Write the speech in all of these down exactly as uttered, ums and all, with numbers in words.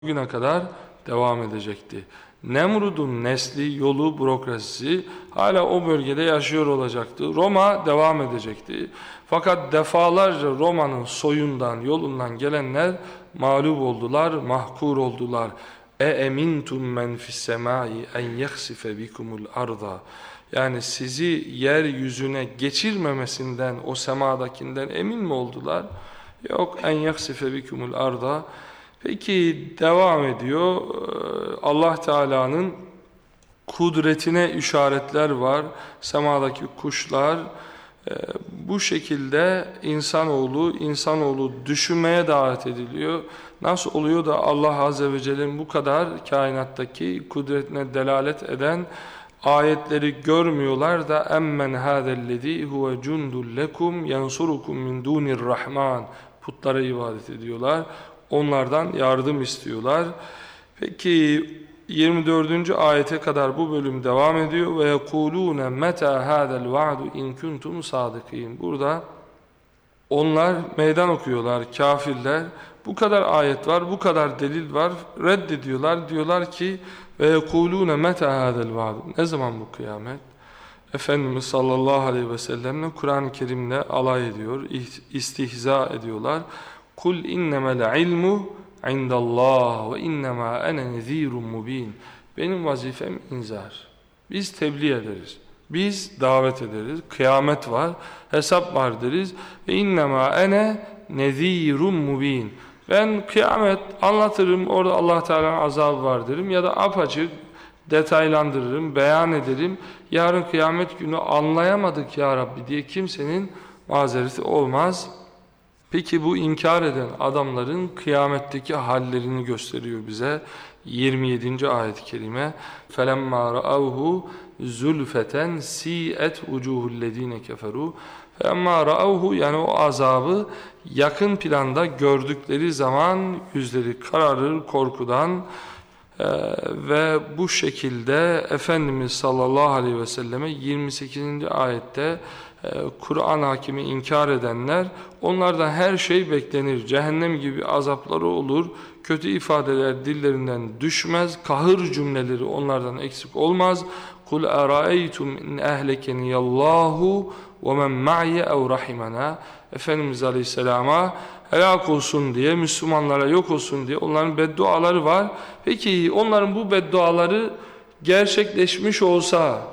güne kadar devam edecekti. Nemrud'un nesli, yolu, bürokrasisi hala o bölgede yaşıyor olacaktı. Roma devam edecekti. Fakat defalarca Roma'nın soyundan, yolundan gelenler mağlup oldular, mahkur oldular. E emintum men fis semai en yehsife bikumul arda. Yani sizi yeryüzüne geçirmemesinden, o semadakinden emin mi oldular? Yok, en yehsife bikumul arda. Peki devam ediyor. Allah Teala'nın kudretine işaretler var. Semadaki kuşlar. Bu şekilde insanoğlu, insanoğlu düşünmeye davet ediliyor. Nasıl oluyor da Allah Azze ve Celle'nin bu kadar kainattaki kudretine delalet eden ayetleri görmüyorlar da emmen hâzellezî huve cundul lekum yansurukum min dûnirrahman. Putlara ibadet ediyorlar. Onlardan yardım istiyorlar. Peki yirmi dördüncü ayete kadar bu bölüm devam ediyor. Ve yekulûne metâ hâzel va'du in kuntum sâdıkîn. Burada onlar meydan okuyorlar, kafirler. Bu kadar ayet var, bu kadar delil var. Reddediyorlar. Diyorlar ki ve yekulûne metâ hâzel va'du. Ne zaman bu kıyamet? Efendimiz sallallahu aleyhi ve sellemle Kur'an-ı Kerim'le alay ediyor, istihza ediyorlar. Kul innemel ilmu indallah ve innema ene nezirun mubin. Benim vazifem inzar. Biz tebliğ ederiz. Biz davet ederiz. Kıyamet var, hesap var deriz. Ve innema ene nezirun mubin. Ben kıyamet anlatırım, orada Allah Teala'nın azabı var derim ya da apaçık detaylandırırım, beyan ederim. Yarın kıyamet günü anlayamadık ya Rabbi diye kimsenin mazereti olmaz. Peki bu inkar eden adamların kıyametteki hallerini gösteriyor bize. yirmi yedinci ayet-i kerime فَلَمَّا رَأَوْهُ زُلْفَةً سِيئَتْ وُجُوهُ الَّذ۪ينَ كَفَرُوا فَلَمَّا رَأَوْهُ yani o azabı yakın planda gördükleri zaman yüzleri kararır korkudan. Ee, ve bu şekilde Efendimiz sallallahu aleyhi ve selleme yirmi sekizinci ayette e, Kur'an hakimi inkar edenler, onlardan her şey beklenir. Cehennem gibi azapları olur. Kötü ifadeler dillerinden düşmez. Kahır cümleleri onlardan eksik olmaz. Kul araeytum in ehlekeniyallahu ve men ma'ye ev rahimana. Efendimiz Aleyhisselam'a helak olsun diye, Müslümanlara yok olsun diye onların bedduaları var. Peki onların bu bedduaları gerçekleşmiş olsa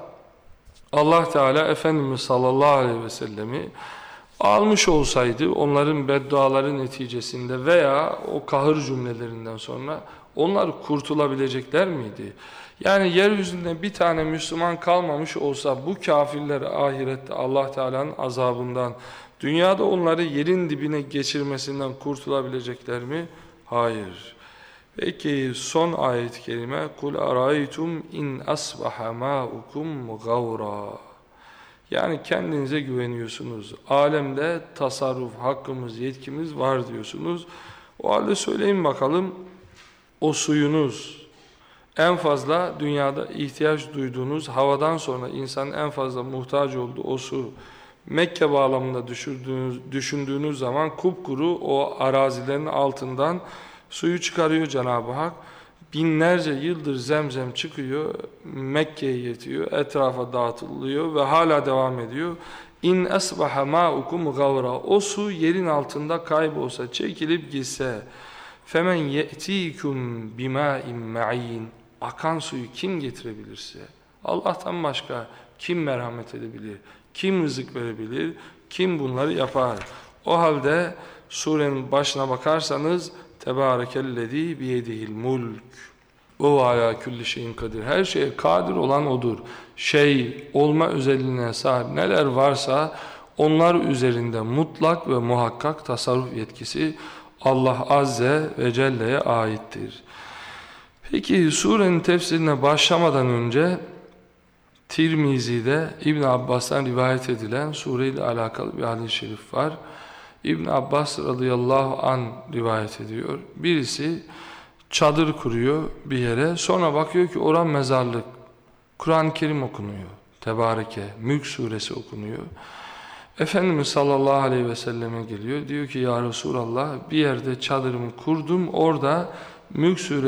Allah Teala Efendimiz sallallahu aleyhi ve sellemi almış olsaydı onların bedduaları neticesinde veya o kahır cümlelerinden sonra onlar kurtulabilecekler miydi? Yani yeryüzünde bir tane Müslüman kalmamış olsa bu kafirler ahirette Allah Teala'nın azabından, dünyada onları yerin dibine geçirmesinden kurtulabilecekler mi? Hayır. Peki son ayet-i kerime kul araytum in asbaha ma'ukum gavra. Yani kendinize güveniyorsunuz. Alemde tasarruf hakkımız, yetkimiz var diyorsunuz. O halde söyleyin bakalım, o suyunuz, en fazla dünyada ihtiyaç duyduğunuz, havadan sonra insanın en fazla muhtaç olduğu o su, Mekke bağlamında düşündüğünüz, düşündüğünüz zaman kupkuru o arazilerin altından suyu çıkarıyor Cenab-ı Hak. Binlerce yıldır zemzem çıkıyor, Mekke'ye yetiyor, etrafa dağıtılıyor ve hala devam ediyor. İn asbaha ma'ukum gavra. O su yerin altında kaybolsa, çekilip gitse, femen ye'tikum bima'in ma'in. Akan suyu kim getirebilirse, Allah'tan başka kim merhamet edebilir, kim rızık verebilir, kim bunları yapar? O halde surenin başına bakarsanız Tebârekellezî biyedihil mulk ve alâ külli şeyin kadir. Her şeye kadir olan O'dur. Şey, olma özelliğine sahip neler varsa onlar üzerinde mutlak ve muhakkak tasarruf yetkisi Allah Azze ve Celle'ye aittir. Peki surenin tefsirine başlamadan önce Tirmizi'de İbn Abbas'tan rivayet edilen sureyle alakalı bir hadis-i şerif var. İbn Abbas radıyallahu an rivayet ediyor. Birisi çadır kuruyor bir yere. Sonra bakıyor ki oran mezarlık. Kur'an-ı Kerim okunuyor. Tebareke, Mülk suresi okunuyor. Efendimiz sallallahu aleyhi ve selleme geliyor. Diyor ki ya Resulallah bir yerde çadırımı kurdum. Orada Mülk Suresi